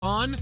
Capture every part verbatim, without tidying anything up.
On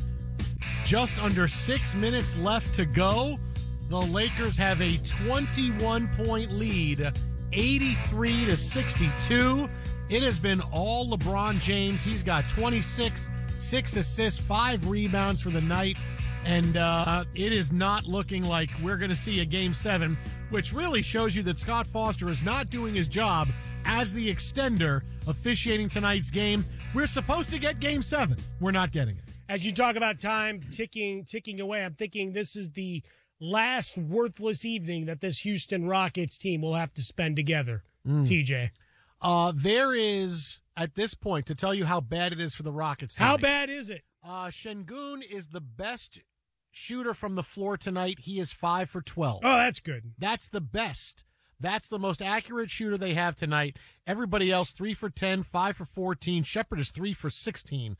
just under six minutes left to go. The Lakers have a twenty-one point lead, eighty-three to sixty-two. It has been all LeBron James. He's got twenty-six, six assists, five rebounds for the night. And uh, it is not looking like we're going to see a game seven, which really shows you that Scott Foster is not doing his job as the extender officiating tonight's game. We're supposed to get game seven. We're not getting it. As you talk about time ticking ticking away, I'm thinking this is the last worthless evening that this Houston Rockets team will have to spend together, mm. T J. Uh, there is, at this point, to tell you how bad it is for the Rockets tonight. How bad is it? Uh, Şengün is the best shooter from the floor tonight. He is five for twelve. Oh, that's good. That's the best. That's the most accurate shooter they have tonight. Everybody else, three for ten, five for fourteen. Shepherd is three for sixteen.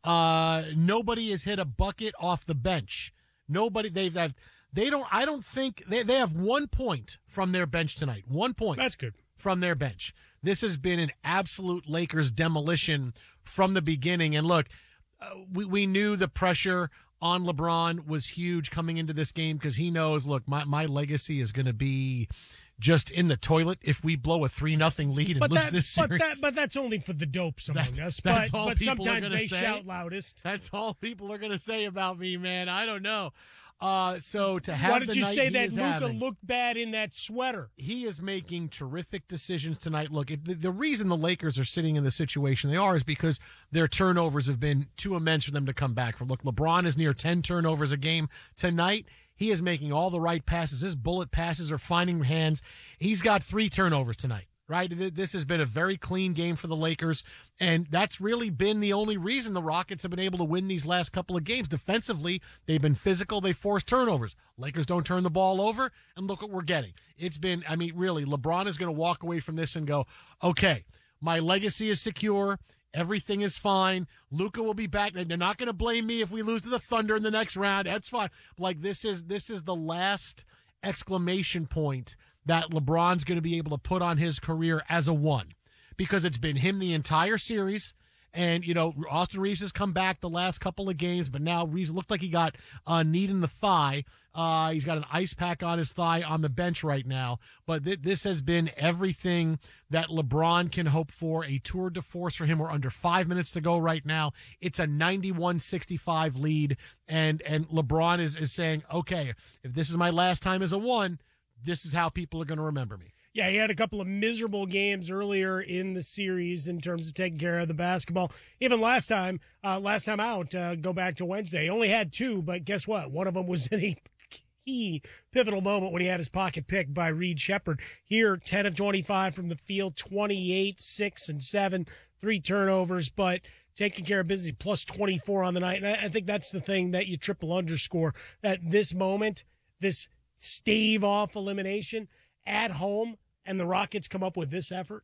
Uh, nobody has hit a bucket off the bench. Nobody, they've, have, they don't, I don't think, they, they have one point from their bench tonight. One point. That's good. From their bench. This has been an absolute Lakers demolition from the beginning. And look, uh, we, we knew the pressure on LeBron was huge coming into this game because he knows, look, my, my legacy is going to be just in the toilet if we blow a three nothing lead and but lose that, this series. But, that, but that's only for the dopes among that's, us. That's but all but people sometimes are gonna they say. shout loudest. That's all people are going to say about me, man. I don't know. Uh, so to have Why did the you night say he that is Luka having, looked bad in that sweater? He is making terrific decisions tonight. Look, it, the, the reason the Lakers are sitting in the situation they are is because their turnovers have been too immense for them to come back from. Look, LeBron is near ten turnovers a game tonight. He is making all the right passes. His bullet passes are finding hands. He's got three turnovers tonight. Right? This has been a very clean game for the Lakers, and that's really been the only reason the Rockets have been able to win these last couple of games. Defensively, they've been physical. They forced turnovers. Lakers don't turn the ball over, and look what we're getting. It's been, I mean, really, LeBron is going to walk away from this and go, okay, my legacy is secure. Everything is fine. Luka will be back. They're not going to blame me if we lose to the Thunder in the next round. That's fine. Like, this is, this is the last exclamation point that LeBron's going to be able to put on his career as a one, because it's been him the entire series. And, you know, Austin Reeves has come back the last couple of games, but now Reeves looked like he got a knee in the thigh. Uh, he's got an ice pack on his thigh on the bench right now. But th- this has been everything that LeBron can hope for, a tour de force for him. We're under five minutes to go right now. It's a ninety-one sixty-five lead. And, and LeBron is, is saying, okay, if this is my last time as a one, this is how people are going to remember me. Yeah, he had a couple of miserable games earlier in the series in terms of taking care of the basketball. Even last time, uh, last time out, uh, go back to Wednesday, he only had two, but guess what? One of them was in a key pivotal moment when he had his pocket picked by Reed Shepherd. Here, ten of twenty-five from the field, twenty-eight, six and seven, three turnovers, but taking care of business, plus twenty-four on the night. And I, I think that's the thing that you triple underscore, that this moment, this stave off elimination at home, and the Rockets come up with this effort.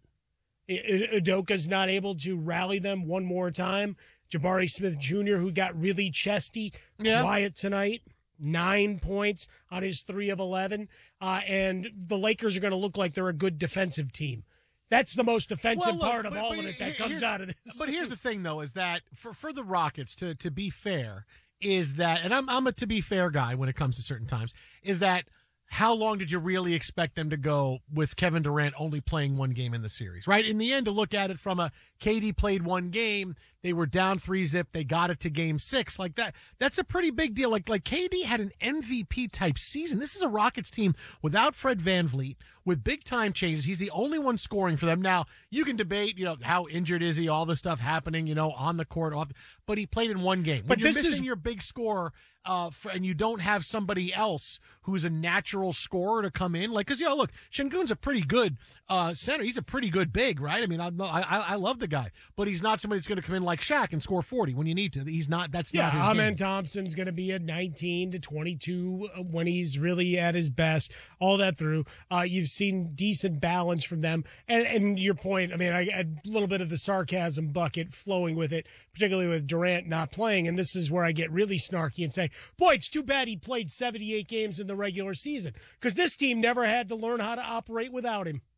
Udoka's not able to rally them one more time. Jabari Smith Junior, who got really chesty, yeah. quiet tonight, nine points on his three of eleven. Uh, and the Lakers are going to look like they're a good defensive team. That's the most defensive well, look, part of but, all but of it that comes out of this. But here's the thing, though, is that for, for the Rockets, to, to be fair, is that, and I'm, I'm a to be fair guy when it comes to certain times, is that how long did you really expect them to go with Kevin Durant only playing one game in the series, right? In the end, to look at it from a K D played one game, they were down three zip, they got it to game six, like that. That's a pretty big deal. Like, like K D had an M V P type season. This is a Rockets team without Fred VanVleet, with big time changes. He's the only one scoring for them. Now, you can debate, you know, how injured is he, all this stuff happening, you know, on the court, off, but he played in one game. When but you're this missing is your big scorer, uh, for, and you don't have somebody else who's a natural scorer to come in, like, cause, you know, look, Şengün's a pretty good, uh, center. He's a pretty good big, right? I mean, I, I, I love the guy, but he's not somebody that's going to come in like Shaq and score forty when you need to. He's not, that's yeah, not his Amen game. Thompson's going to be at nineteen to twenty-two when he's really at his best, all that through. Uh, you've seen decent balance from them. And, and your point, I mean, I a little bit of the sarcasm bucket flowing with it, particularly with Durant not playing. And this is where I get really snarky and say, boy, it's too bad he played seventy-eight games in the regular season, because this team never had to learn how to operate without him.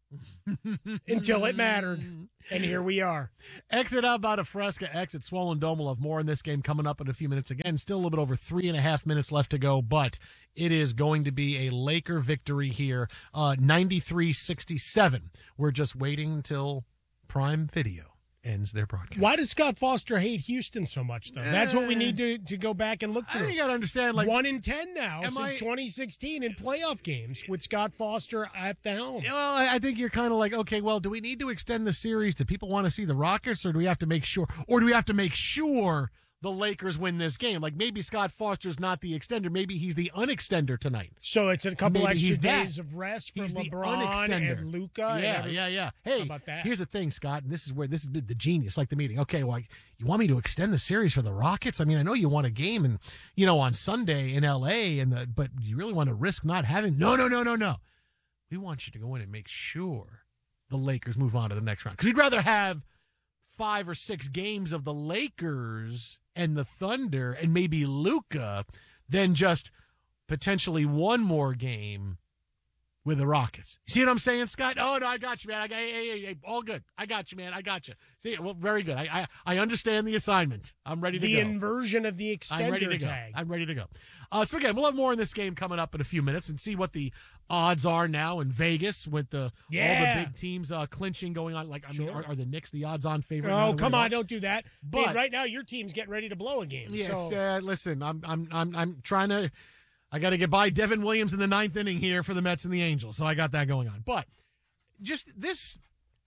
until it mattered. And here we are. Exit out by Fresca, exit Swollen Dome. We'll have more in this game coming up in a few minutes. Again, still a little bit over three and a half minutes left to go, but it is going to be a Laker victory here, uh, ninety-three sixty-seven. We're just waiting until Prime Video ends their broadcast. Why does Scott Foster hate Houston so much, though? That's what we need to, to go back and look through. I think you got to understand, like, one in ten now since I, twenty sixteen in playoff games with Scott Foster at the helm. Well, I think you're kind of like, okay, well, do we need to extend the series? Do people want to see the Rockets, or do we have to make sure, or do we have to make sure the Lakers win this game? Like, maybe Scott Foster's not the extender. Maybe he's the unextender tonight. So it's a couple Maybe extra he's days that. of rest for He's the LeBron unextender. and Luka. Yeah, and every- yeah, yeah. Hey, How about that? Here's the thing, Scott, and this is where this is the genius, like the meeting. Okay, well, you want me to extend the series for the Rockets? I mean, I know you want a game, and you know, on Sunday in L A, and the, but do you really want to risk not having? No, no, no, no, no. We want you to go in and make sure the Lakers move on to the next round, because we'd rather have five or six games of the Lakers and the Thunder and maybe Luka than just potentially one more game with the Rockets. You see what I'm saying, Scott? Oh, no, I got you, man. I got, hey, hey, hey, all good. I got you, man. I got you. See, well, very good. I, I, I understand the assignment. I'm ready to the go. The inversion of the extender I'm ready to tag. go. I'm ready to go. Uh, so again, we'll have more in this game coming up in a few minutes and see what the odds are now in Vegas with the yeah. all the big teams uh, clinching going on. Like, I sure. mean, are, are the Knicks the odds-on favorite? Oh, come on, don't do that. But hey, right now, your team's getting ready to blow a game. Yes, so. uh, listen, I'm, I'm, I'm, I'm trying to. I got to get by Devin Williams in the ninth inning here for the Mets and the Angels, so I got that going on. But just this,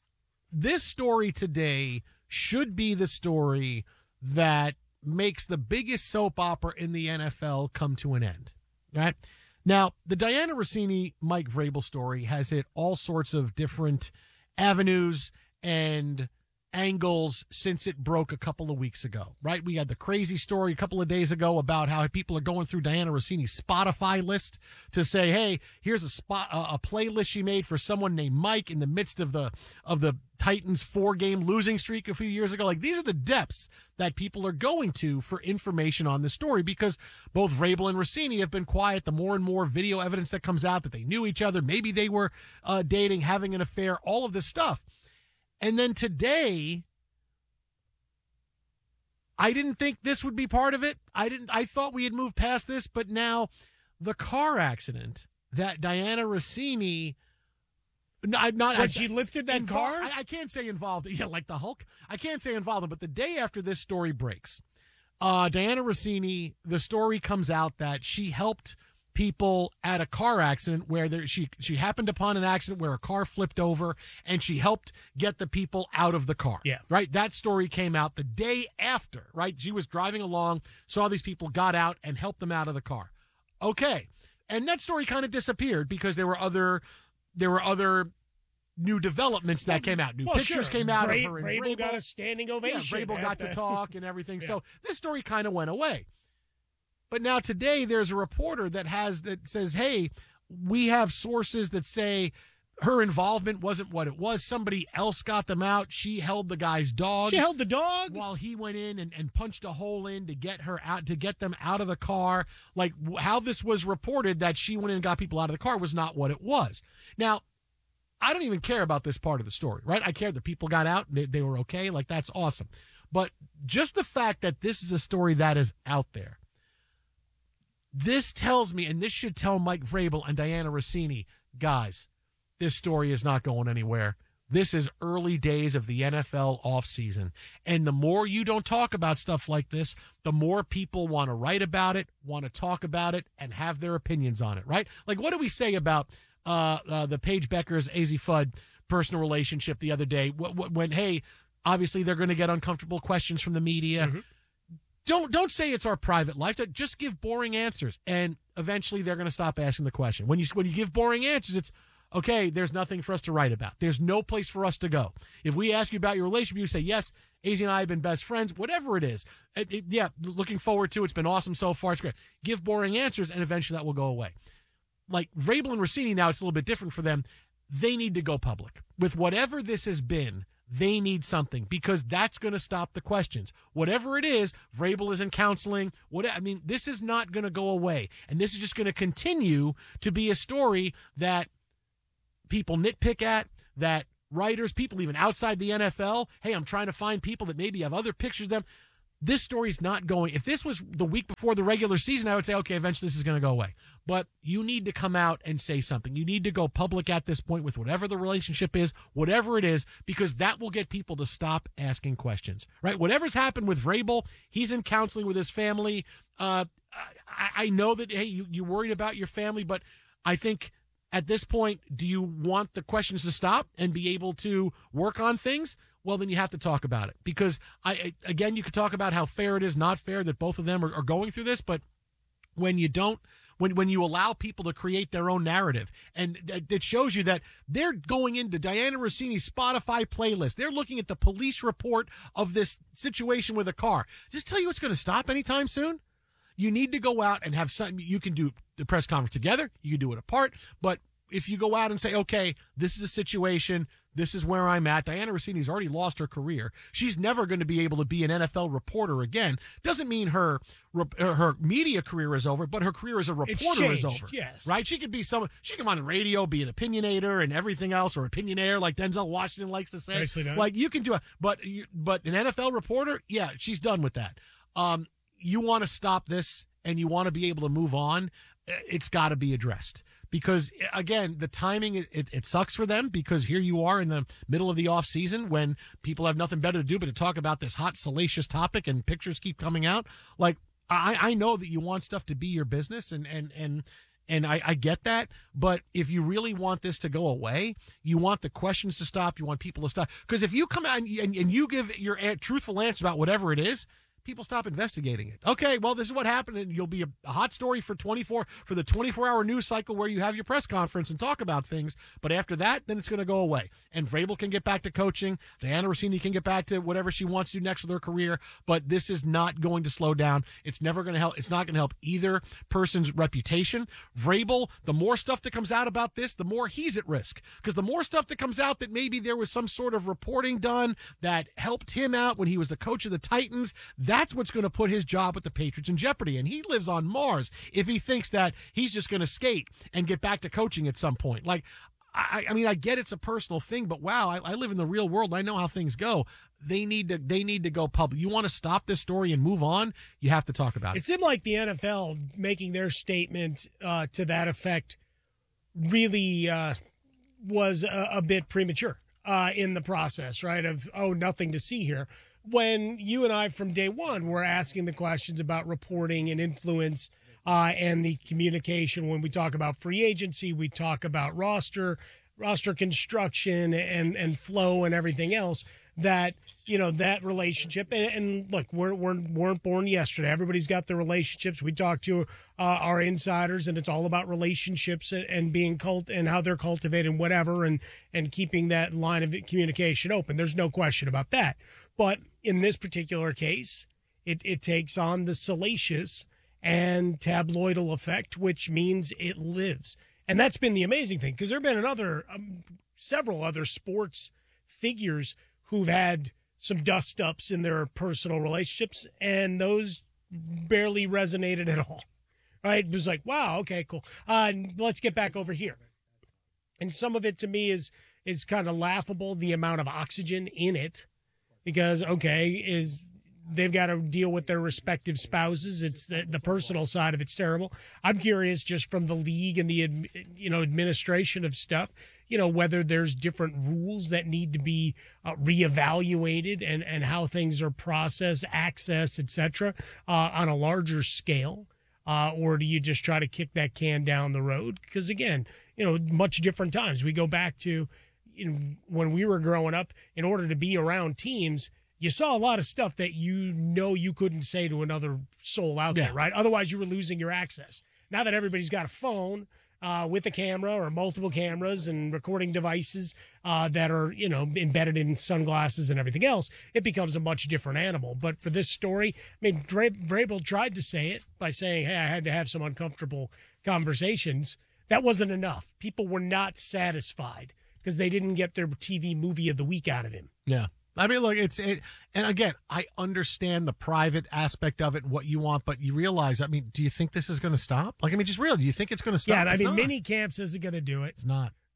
this story today should be the story that makes the biggest soap opera in the N F L come to an end. Right now, the Diana Rossini Mike Vrabel story has hit all sorts of different avenues and angles since it broke a couple of weeks ago, right? We had the crazy story a couple of days ago about how people are going through Diana Rossini's Spotify list to say, hey, here's a spot, uh, a playlist she made for someone named Mike in the midst of the, of the Titans four game losing streak a few years ago. Like, these are the depths that people are going to for information on this story, because both Vrabel and Rossini have been quiet. The more and more video evidence that comes out that they knew each other, maybe they were uh, dating, having an affair, all of this stuff. And then today, I didn't think this would be part of it. I didn't. I thought we had moved past this, but now the car accident that Diana Rossini, not, not When she lifted that invo- car? I, I can't say involved. Yeah, like the Hulk. I can't say involved, but the day after this story breaks, uh, Diana Rossini, the story comes out that she helped people at a car accident where there, she she happened upon an accident where a car flipped over, and she helped get the people out of the car. Yeah. Right? That story came out the day after, right? She was driving along, saw these people, got out, and helped them out of the car. Okay. And that story kind of disappeared because there were other there were other new developments that came out. New well, pictures sure. came out Vra- of her and Vrabel Vrabel. got a standing ovation. Yeah, Vrabel at got the- to talk and everything. Yeah. So this story kind of went away. But now today there's a reporter that has that says, hey, we have sources that say her involvement wasn't what it was. Somebody else got them out. She held the guy's dog. She held the dog? While he went in and, and punched a hole in to get her out, to get them out of the car. Like, how this was reported that she went in and got people out of the car was not what it was. Now, I don't even care about this part of the story, right? I care that people got out and they, they were okay. Like, that's awesome. But just the fact that this is a story that is out there, this tells me, and this should tell Mike Vrabel and Diana Rossini, guys, this story is not going anywhere. This is early days of the N F L offseason. And the more you don't talk about stuff like this, the more people want to write about it, want to talk about it, and have their opinions on it, right? Like, what do we say about uh, uh, the Paige Beckers, A Z Fudd personal relationship the other day when, hey, obviously they're going to get uncomfortable questions from the media. Mm-hmm. Don't don't say it's our private life. Just give boring answers, and eventually they're going to stop asking the question. When you when you give boring answers, it's okay. There's nothing for us to write about. There's no place for us to go. If we ask you about your relationship, you say yes. A Z and I have been best friends. Whatever it is, it, it, yeah. Looking forward to it. It's been awesome so far. It's great. Give boring answers, and eventually that will go away. Like Vrabel and Rossini, now it's a little bit different for them. They need to go public with whatever this has been. They need something, because that's going to stop the questions. Whatever it is, Vrabel is in counseling. What I mean, this is not going to go away. And this is just going to continue to be a story that people nitpick at, that writers, people even outside the N F L, hey, I'm trying to find people that maybe have other pictures of them. This story's not going. If this was the week before the regular season, I would say, okay, eventually this is going to go away. But you need to come out and say something. You need to go public at this point with whatever the relationship is, whatever it is, because that will get people to stop asking questions, right? Whatever's happened with Vrabel, he's in counseling with his family. Uh, I, I know that, hey, you, you're worried about your family, but I think at this point, do you want the questions to stop and be able to work on things? Well, then you have to talk about it, because I, again, you could talk about how fair it is, not fair that both of them are, are going through this. But when you don't, when, when you allow people to create their own narrative, and it shows you that they're going into Dianna Russini's Spotify playlist, they're looking at the police report of this situation with a car. Just tell you it's going to stop anytime soon. You need to go out and have something. You can do the press conference together. You can do it apart. But if you go out and say, okay, this is a situation, this is where I'm at. Dianna Russini's already lost her career. She's never going to be able to be an N F L reporter again. Doesn't mean her her media career is over, but her career as a reporter is over. Yes. Right? She could be someone, she could come on the radio, be an opinionator and everything else, or opinionaire, like Denzel Washington likes to say. Nicely done. Like, you can do it. But, but an N F L reporter, yeah, she's done with that. Um, you want to stop this and you want to be able to move on, it's got to be addressed. Because, again, the timing, it, it sucks for them, because here you are in the middle of the off season when people have nothing better to do but to talk about this hot, salacious topic, and pictures keep coming out. Like, I, I know that you want stuff to be your business, and, and, and, and I, I get that. But if you really want this to go away, you want the questions to stop. You want people to stop. Because if you come out and, and, and you give your truthful answer about whatever it is, people stop investigating it. Okay, well, this is what happened, and you'll be a, a hot story for twenty-four for the twenty-four hour news cycle where you have your press conference and talk about things. But after that, then it's going to go away. And Vrabel can get back to coaching. Dianna Russini can get back to whatever she wants to do next with her career. But this is not going to slow down. It's never going to help. It's not going to help either person's reputation. Vrabel, the more stuff that comes out about this, the more he's at risk. Because the more stuff that comes out that maybe there was some sort of reporting done that helped him out when he was the coach of the Titans, that That's what's going to put his job with the Patriots in jeopardy. And he lives on Mars if he thinks that he's just going to skate and get back to coaching at some point. Like, I, I mean, I get it's a personal thing, but wow, I, I live in the real world. I know how things go. They need to, they need to go public. You want to stop this story and move on? You have to talk about it. It seemed like the N F L making their statement uh, to that effect really uh, was a, a bit premature uh, in the process, right? Of, oh, nothing to see here. When you and I from day one were asking the questions about reporting and influence uh, and the communication, when we talk about free agency, we talk about roster, roster construction and, and flow and everything else, that, you know, that relationship. And, and look, we're, we're, weren't born yesterday. Everybody's got their relationships. We talk to uh, our insiders, and it's all about relationships and, and being cult and how they're cultivated and whatever, and, and keeping that line of communication open. There's no question about that. But in this particular case, it, it takes on the salacious and tabloidal effect, which means it lives. And that's been the amazing thing, because there have been another, um, several other sports figures who've had some dust-ups in their personal relationships, and those barely resonated at all. Right? It was like, wow, okay, cool. Uh, let's get back over here. And some of it, to me, is is kind of laughable, the amount of oxygen in it. Because, okay, is they've got to deal with their respective spouses. It's the, the personal side of it's terrible. I'm curious, just from the league and the, you know, administration of stuff, you know, whether there's different rules that need to be uh, reevaluated, and, and how things are processed, access, et cetera, uh, on a larger scale. Uh, or do you just try to kick that can down the road? Because, again, you know, much different times. We go back to, you know, when we were growing up, in order to be around teams, you saw a lot of stuff that you know you couldn't say to another soul out yeah. there, right? Otherwise, you were losing your access. Now that everybody's got a phone uh, with a camera or multiple cameras and recording devices uh, that are, you know, embedded in sunglasses and everything else, it becomes a much different animal. But for this story, I mean, Dra- Vrabel tried to say it by saying, hey, I had to have some uncomfortable conversations. That wasn't enough. People were not satisfied, because they didn't get their T V movie of the week out of him. Yeah. I mean, look, it's it, and again, I understand the private aspect of it, what you want, but you realize, I mean, do you think this is going to stop? Like, I mean, just real, do you think it's going to stop? Yeah, I it's mean, not. mini camps isn't going to do it. It's not.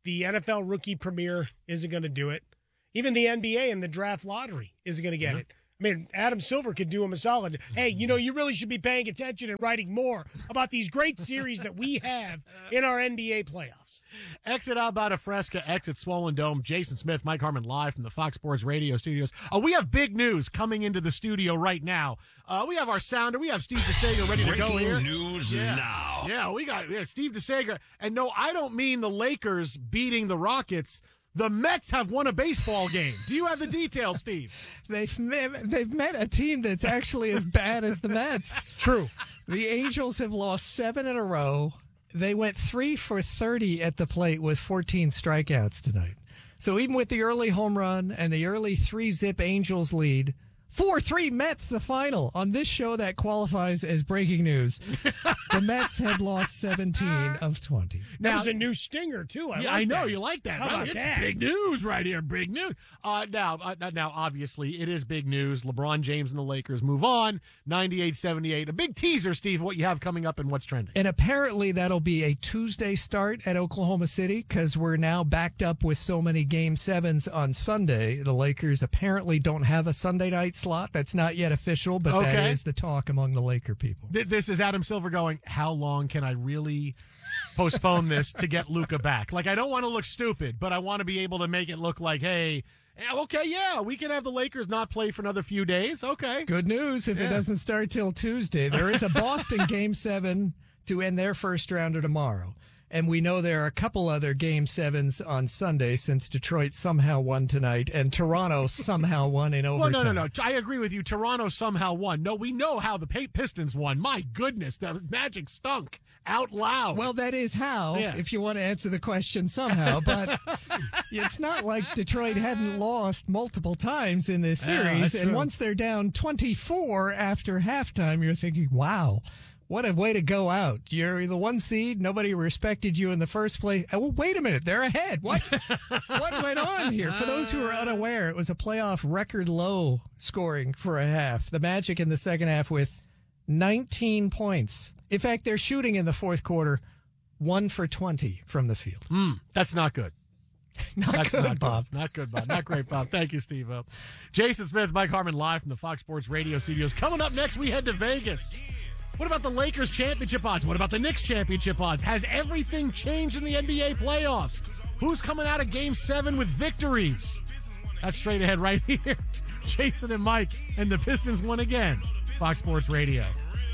The N F L rookie premiere isn't going to do it. Even the N B A and the draft lottery isn't going to get mm-hmm. it. I mean, Adam Silver could do him a solid. Hey, you know, you really should be paying attention and writing more about these great series that we have in our N B A playoffs. Exit Alberta Fresca, exit Swollen Dome. Jason Smith, Mike Harmon live from the Fox Sports Radio studios. Uh, we have big news coming into the studio right now. Uh, we have our sounder. We have Steve DeSager ready to go here. Breaking news yeah. now. Yeah, we got yeah, Steve DeSager. And no, I don't mean the Lakers beating the Rockets. The Mets have won a baseball game. Do you have the details, Steve? They've met, they've met a team that's actually as bad as the Mets. True. The Angels have lost seven in a row. They went three for thirty at the plate with fourteen strikeouts tonight. So even with the early home run and the early three-zip Angels lead, four three Mets the final. On this show, that qualifies as breaking news. The Mets had lost seventeen of twenty. That was a new stinger, too. I, yeah, like I know. that. You like that. How Right? about It's that? big news right here. Big news. Uh, now, uh, now, obviously, it is big news. LeBron James and the Lakers move on, ninety-eight seventy-eight. A big teaser, Steve, what you have coming up and what's trending. And apparently that'll be a Tuesday start at Oklahoma City because we're now backed up with so many Game sevens on Sunday. The Lakers apparently don't have a Sunday night slot. That's not yet official, but Okay. that is the talk among the Laker people. Th- This is Adam Silver going, how long can I really postpone this to get Luka back? Like, I don't want to look stupid, but I want to be able to make it look like, hey, yeah, okay, yeah, we can have the Lakers not play for another few days. Okay. Good news if Yeah. it doesn't start till Tuesday. There is a Boston Game seven to end their first rounder tomorrow. And we know there are a couple other Game sevens on Sunday since Detroit somehow won tonight and Toronto somehow won in Well, overtime. no, no, no. I agree with you. Toronto somehow won. No, we know how the Pa- Pistons won. My goodness, the Magic stunk out loud. Well, that is how, Yeah. if you want to answer the question somehow. But it's not like Detroit hadn't lost multiple times in this Yeah, series. that's and true. once they're down twenty-four after halftime, you're thinking, wow, what a way to go out. You're the one seed. Nobody respected you in the first place. Oh, wait a minute. They're ahead. What, what went on here? For those who are unaware, it was a playoff record low scoring for a half. The Magic in the second half with nineteen points. In fact, they're shooting in the fourth quarter one for twenty from the field. Mm, that's not good. Not That's good, not Bob. Good. Not good, Bob. Not great, Bob. Thank you, Steve. Jason Smith, Mike Harmon live from the Fox Sports Radio studios. Coming up next, we head to Vegas. What about the Lakers championship odds? What about the Knicks championship odds? Has everything changed in the N B A playoffs? Who's coming out of Game seven with victories? That's straight ahead right here. Jason and Mike, and the Pistons won again. Fox Sports Radio.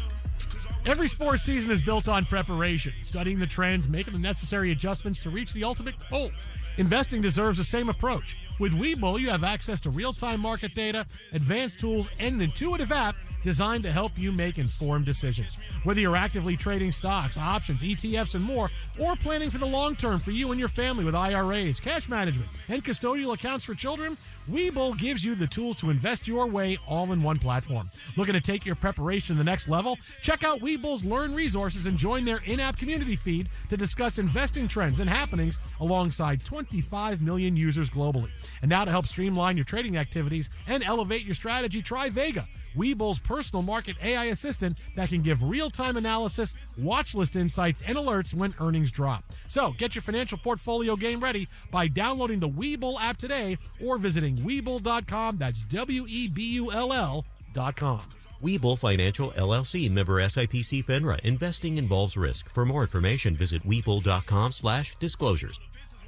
Every sports season is built on preparation, studying the trends, making the necessary adjustments to reach the ultimate goal. Investing deserves the same approach. With Webull, you have access to real-time market data, advanced tools, and an intuitive app designed to help you make informed decisions. Whether you're actively trading stocks, options, E T Fs, and more, or planning for the long term for you and your family with I R As, cash management, and custodial accounts for children, Webull gives you the tools to invest your way all in one platform. Looking to take your preparation to the next level? Check out Webull's Learn resources and join their in-app community feed to discuss investing trends and happenings alongside twenty-five million users globally. And now to help streamline your trading activities and elevate your strategy, try Vega, Webull's personal market A I assistant that can give real-time analysis, watch list insights, and alerts when earnings drop. So get your financial portfolio game ready by downloading the Webull app today or visiting Webull dot com. That's W E B U L L dot com. Webull Financial, L L C, member S I P C FINRA. Investing involves risk. For more information, visit Webull dot com slash disclosures.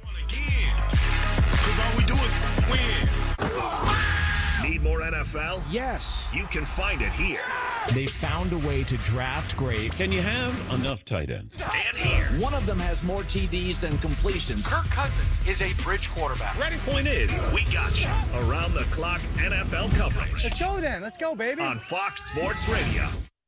Because all we do is win. Need more N F L? Yes. You can find it here. They found a way to draft great. Can you have enough tight ends? And here. One of them has more T Ds than completions. Kirk Cousins is a bridge quarterback. Ready? Point is, we got you. Around the clock N F L coverage. Let's go then. Let's go, baby. On Fox Sports Radio.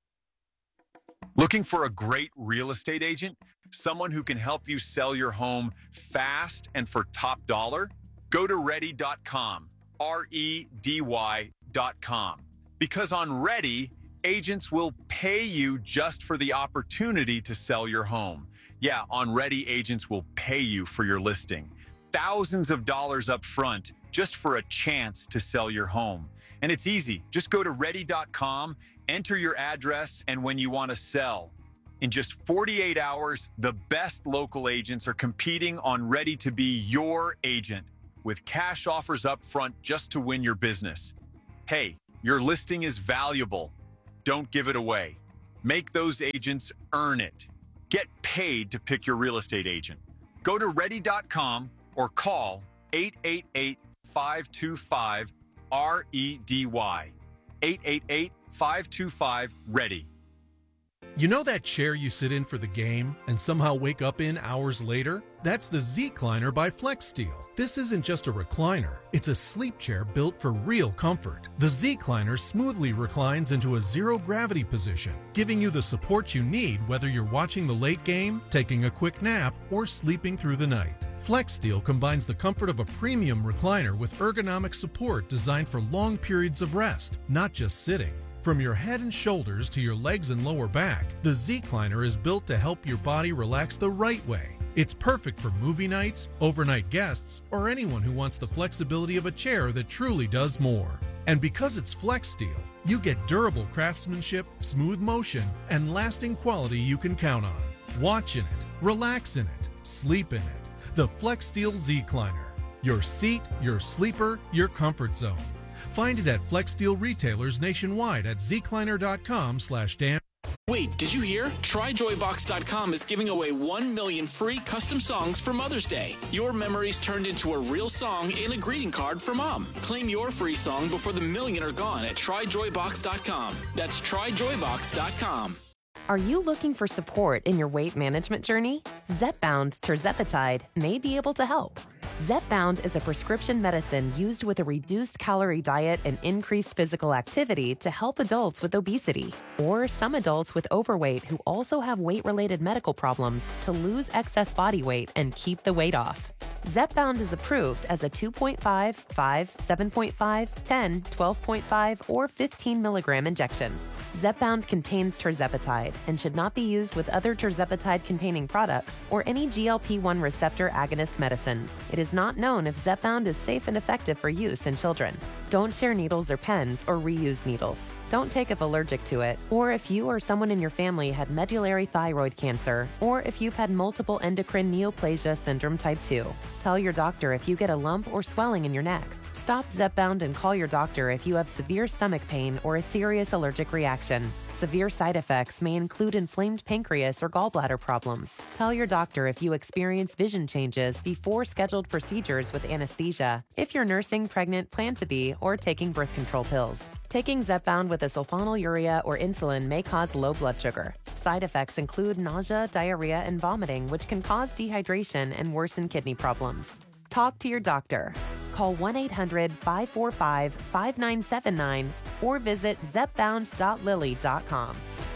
Looking for a great real estate agent? Someone who can help you sell your home fast and for top dollar? Go to ready dot com. R E D Y dot com. Because on Ready, agents will pay you just for the opportunity to sell your home. Yeah, on Ready, agents will pay you for your listing. Thousands of dollars up front just for a chance to sell your home. And it's easy. Just go to ready dot com, enter your address, and when you want to sell, In just forty-eight hours, the best local agents are competing on Ready to be your agent with cash offers up front just to win your business. Hey, your listing is valuable. Don't give it away. Make those agents earn it. Get paid to pick your real estate agent. Go to ready dot com or call eight eight eight, five two five, R E D Y. eight eight eight, five two five, READY. You know that chair you sit in for the game and somehow wake up in hours later? That's the Z-Cliner by FlexSteel. This isn't just a recliner, it's a sleep chair built for real comfort. The Z-Cliner smoothly reclines into a zero-gravity position, giving you the support you need whether you're watching the late game, taking a quick nap, or sleeping through the night. FlexSteel combines the comfort of a premium recliner with ergonomic support designed for long periods of rest, not just sitting. From your head and shoulders to your legs and lower back, the Z-Cliner is built to help your body relax the right way. It's perfect for movie nights, overnight guests, or anyone who wants the flexibility of a chair that truly does more. And because it's FlexSteel, you get durable craftsmanship, smooth motion, and lasting quality you can count on. Watch in it, relax in it, sleep in it. The FlexSteel Z-Cliner. Your seat, your sleeper, your comfort zone. Find it at FlexSteel retailers nationwide at zcliner.com slash Dan. Wait, did you hear? Try Joy Box dot com is giving away one million free custom songs for Mother's Day. Your memories turned into a real song and a greeting card for Mom. Claim your free song before the million are gone at Try Joy Box dot com. That's Try Joy Box dot com. Are you looking for support in your weight management journey? Zepbound Tirzepatide may be able to help. Zepbound is a prescription medicine used with a reduced calorie diet and increased physical activity to help adults with obesity, or some adults with overweight who also have weight-related medical problems to lose excess body weight and keep the weight off. Zepbound is approved as a two point five, five, seven point five, ten, twelve point five, or fifteen milligram injection. Zepbound contains tirzepatide and should not be used with other tirzepatide-containing products or any G L P one receptor agonist medicines. It is not known if Zepbound is safe and effective for use in children. Don't share needles or pens or reuse needles. Don't take if allergic to it, or if you or someone in your family had medullary thyroid cancer, or if you've had multiple endocrine neoplasia syndrome type two. Tell your doctor if you get a lump or swelling in your neck. Stop Zepbound and call your doctor if you have severe stomach pain or a serious allergic reaction. Severe side effects may include inflamed pancreas or gallbladder problems. Tell your doctor if you experience vision changes before scheduled procedures with anesthesia, if you're nursing, pregnant, plan to be, or taking birth control pills. Taking Zepbound with a sulfonylurea or insulin may cause low blood sugar. Side effects include nausea, diarrhea, and vomiting, which can cause dehydration and worsen kidney problems. Talk to your doctor. Call one eight hundred, five four five, five nine seven nine or visit zepbound dot lilly dot com.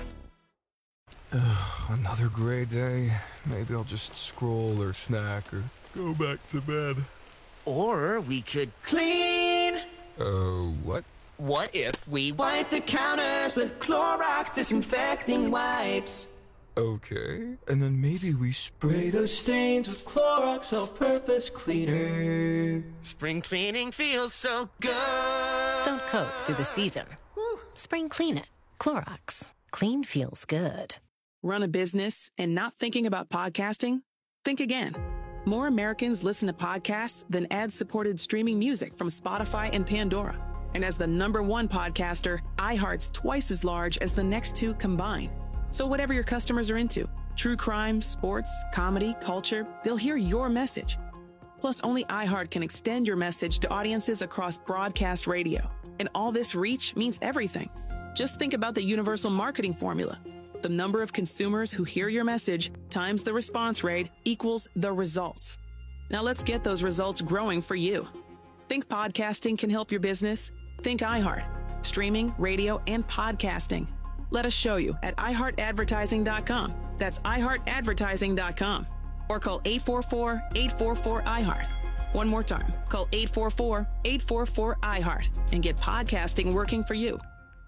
Another gray day. Maybe I'll just scroll or snack or go back to bed. Or we could clean. Uh, what? What if we wipe the counters with Clorox disinfecting wipes? Okay, and then maybe we spray those stains with Clorox all-purpose cleaner. Spring cleaning feels so good. Don't cope through the season. Woo. Spring clean it. Clorox. Clean feels good. Run a business and not thinking about podcasting? Think again. More Americans listen to podcasts than ad-supported streaming music from Spotify and Pandora. And as the number one podcaster, iHeart's twice as large as the next two combined. So whatever your customers are into, true crime, sports, comedy, culture, they'll hear your message. Plus, only iHeart can extend your message to audiences across broadcast radio. And all this reach means everything. Just think about the universal marketing formula. The number of consumers who hear your message times the response rate equals the results. Now let's get those results growing for you. Think podcasting can help your business? Think iHeart. Streaming, radio, and podcasting. Let us show you at i heart advertising dot com. That's i heart advertising dot com. Or call eight four four, eight four four, I heart. One more time. Call eight four four, eight four four, I heart and get podcasting working for you.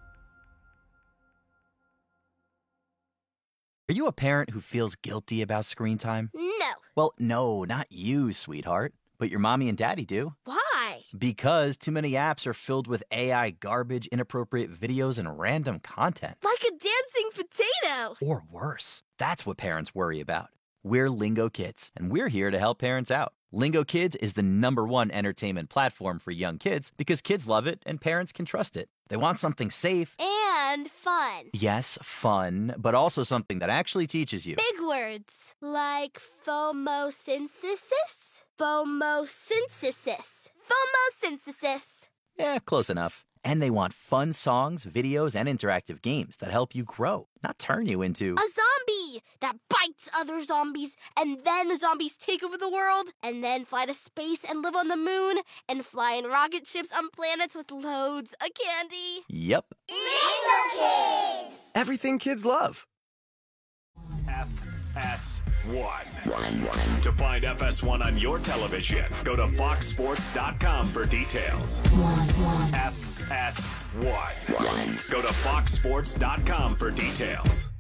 Are you a parent who feels guilty about screen time? No. Well, no, not you, sweetheart. But your mommy and daddy do. Why? Because too many apps are filled with A I garbage, inappropriate videos, and random content. Like a dancing potato. Or worse. That's what parents worry about. We're Lingo Kids, and we're here to help parents out. Lingo Kids is the number one entertainment platform for young kids because kids love it and parents can trust it. They want something safe. And fun. Yes, fun, but also something that actually teaches you. Big words like phomosynthesis, phomosynthesis, phomosynthesis. Yeah, close enough. And they want fun songs, videos, and interactive games that help you grow, not turn you into... a zombie that bites other zombies, and then the zombies take over the world, and then fly to space and live on the moon, and fly in rocket ships on planets with loads of candy. Yep. Lingo Kids! Everything kids love. F S one. To find F S one on your television, go to fox sports dot com for details. F S one. Go to fox sports dot com for details.